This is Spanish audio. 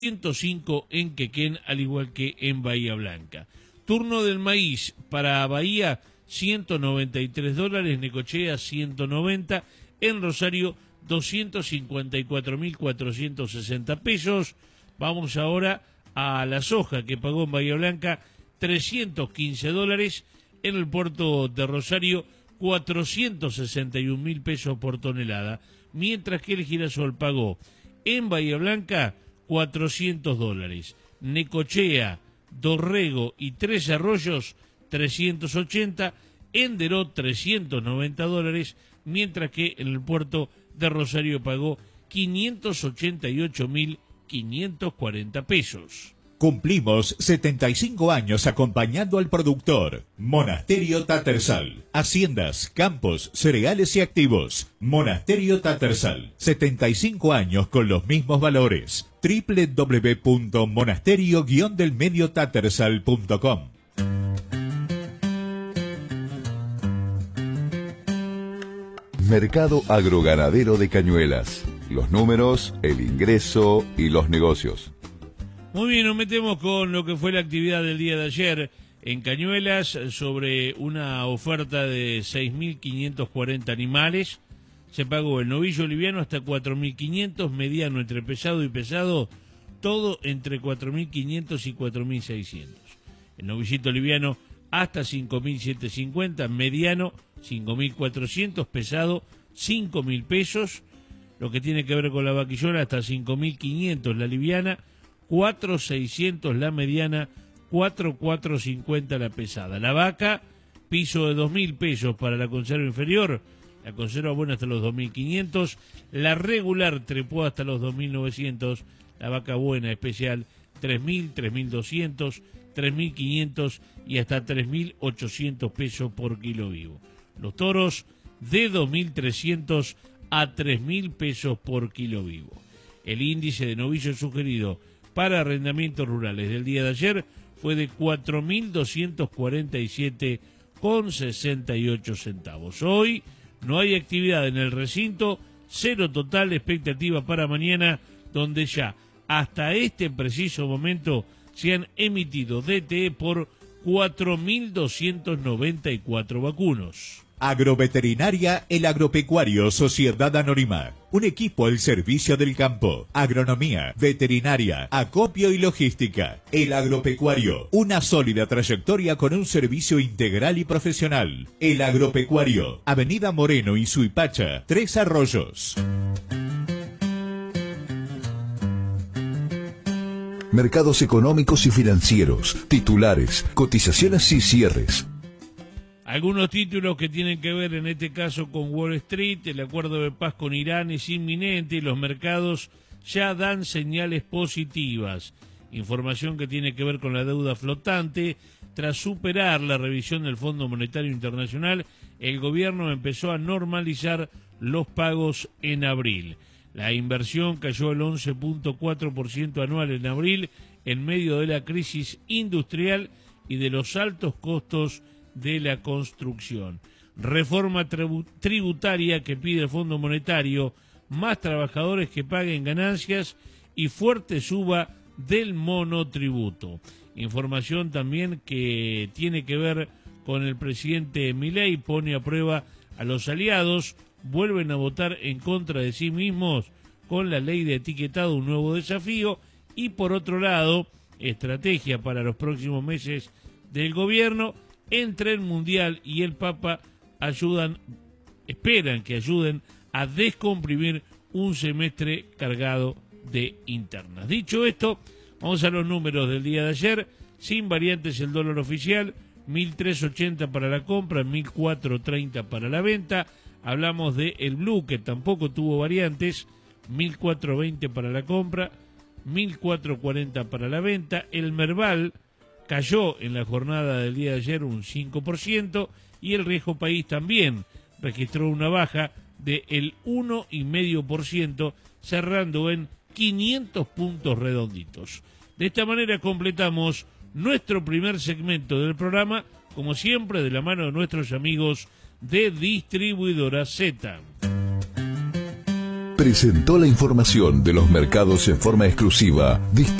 105 en Quequén, al igual que en Bahía Blanca. Turno del maíz para Bahía, $193, Necochea 190, en Rosario 254.460 pesos. Vamos ahora a la soja que pagó en Bahía Blanca $315, en el puerto de Rosario 461.000 pesos por tonelada, mientras que el girasol pagó en Bahía Blanca $400, Necochea, Dorrego y Tres Arroyos 380, en Deró $390, mientras que en el puerto de Rosario pagó 588.540 pesos. Cumplimos 75 años acompañando al productor. Monasterio Tattersall. Haciendas, campos, cereales y activos. Monasterio Tattersall. 75 años con los mismos valores. www.monasterio-delmediotattersall.com. Mercado Agroganadero de Cañuelas. Los números, el ingreso y los negocios. Muy bien, nos metemos con lo que fue la actividad del día de ayer en Cañuelas sobre una oferta de 6.540 animales. Se pagó el novillo liviano hasta 4.500, mediano entre pesado y pesado, todo entre 4.500 y 4.600. El novillito liviano hasta 5.750, mediano 5.400, pesado 5.000 pesos. Lo que tiene que ver con la vaquillola hasta 5.500 la liviana, 4.600 la mediana, 4.450 la pesada. La vaca, piso de 2.000 pesos para la conserva inferior, la conserva buena hasta los 2.500, la regular trepó hasta los 2.900, la vaca buena especial 3.000, 3.200, 3.500 y hasta 3.800 pesos por kilo vivo. Los toros de 2.300 a 3.000 pesos por kilo vivo. El índice de novillo sugerido para arrendamientos rurales del día de ayer fue de 4.247,68 centavos. Hoy no hay actividad en el recinto, cero total, expectativa para mañana, donde ya hasta este preciso momento se han emitido DTE por 4.294 vacunos. Agroveterinaria El Agropecuario Sociedad Anónima. Un equipo al servicio del campo. Agronomía, veterinaria, acopio y logística. El Agropecuario. Una sólida trayectoria con un servicio integral y profesional. El Agropecuario. Avenida Moreno y Suipacha, Tres Arroyos. Mercados económicos y financieros, titulares, cotizaciones y cierres. Algunos títulos que tienen que ver en este caso con Wall Street. El acuerdo de paz con Irán es inminente y los mercados ya dan señales positivas. Información que tiene que ver con la deuda flotante. Tras superar la revisión del Fondo Monetario Internacional, el gobierno empezó a normalizar los pagos en abril. La inversión cayó el 11.4% anual en abril en medio de la crisis industrial y de los altos costos de la construcción. Reforma tributaria que pide el Fondo Monetario, más trabajadores que paguen ganancias y fuerte suba del monotributo. Información también que tiene que ver con el presidente Milei, pone a prueba a los aliados, vuelven a votar en contra de sí mismos con la ley de etiquetado, un nuevo desafío, y por otro lado, estrategia para los próximos meses del gobierno. Entre el Mundial y el Papa esperan que ayuden a descomprimir un semestre cargado de internas. Dicho esto, vamos a los números del día de ayer. Sin variantes el dólar oficial, 1.380 para la compra, 1.430 para la venta. Hablamos de el blue, que tampoco tuvo variantes, 1.420 para la compra, 1.440 para la venta. El Merval cayó en la jornada del día de ayer un 5% y el riesgo país también registró una baja del 1,5%, cerrando en 500 puntos redonditos. De esta manera completamos nuestro primer segmento del programa, como siempre de la mano de nuestros amigos de Distribuidora Z. presentó la información de los mercados en forma exclusiva,